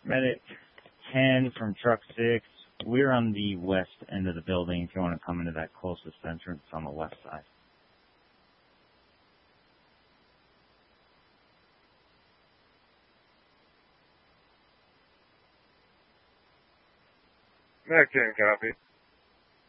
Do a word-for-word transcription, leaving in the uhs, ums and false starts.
Medic ten from truck six. We're on the west end of the building if you want to come into that closest entrance on the west side. Medic ten, copy.